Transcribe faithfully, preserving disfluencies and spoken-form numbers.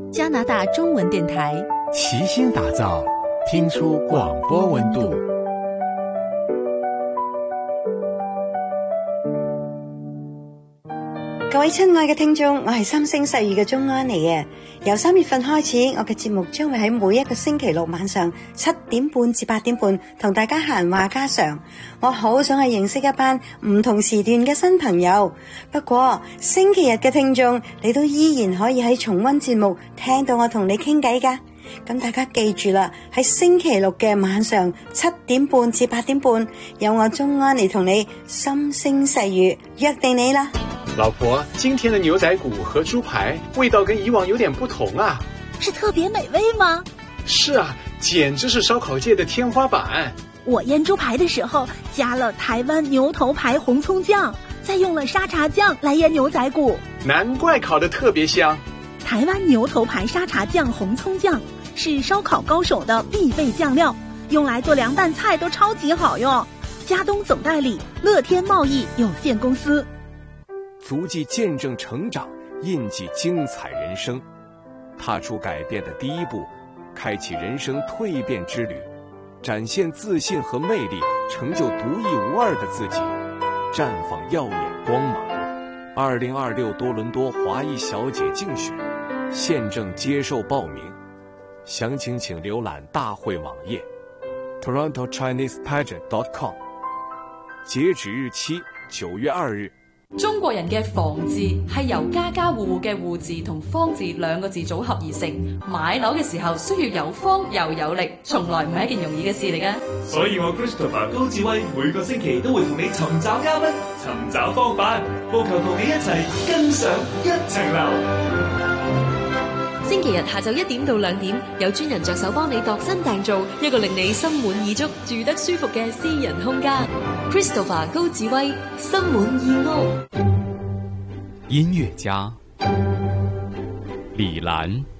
加拿大中文电台， 齐心打造，听出广播温度。 各位親愛嘅聽眾，我係三星細語嘅鍾安妮啊！由三月份開始，我嘅節目將會喺每一個星期六晚上七點半至八點半同大家閒話家常。我好想去認識一班唔同時段嘅新朋友。不過星期日嘅聽眾，你都依然可以喺重溫節目聽到我同你傾偈㗎。咁大家記住啦，喺星期六嘅晚上七點半至八點半，有我鍾安妮同你心聲細語，約定你啦。 老婆，今天的牛仔骨和豬排味道跟以往有點不同啊。 是特別美味嗎？ 是啊，簡直是燒烤界的天花板。 我醃豬排的時候加了台灣牛頭牌紅蔥醬，再用了沙茶醬來醃牛仔骨， 難怪烤得特別香。 台灣牛頭牌沙茶醬紅蔥醬是燒烤高手的必備醬料，用來做涼拌菜都超級好用。嘉東總代理樂天貿易有限公司。 足跡見證成長，印記精彩人生，踏出改變的第一步，開啟人生蛻變之旅，展現自信和魅力，成就獨一無二的自己，綻放耀眼光芒。二零二六多倫多華裔小姐競選，現正接受報名，詳情請瀏覽大會網頁 toronto chinese pageant dot com， 截止日期九月二日。 中國人嘅房字係由家家戶戶嘅戶字同方字兩個字組合而成，買樓嘅時候需要有方又有力，從來唔係一件容易嘅事嚟㗎。 所以我 Christopher 高志威每個星期都會同你尋找嘉賓，尋找方法，務求同你一齊跟上一層樓。 星期日下晝一點到兩點，有專人着手幫你度身訂造一個令你心滿意足、住得舒服嘅私人空間。Christopher 高志威，心滿意屋。 音樂家李蘭。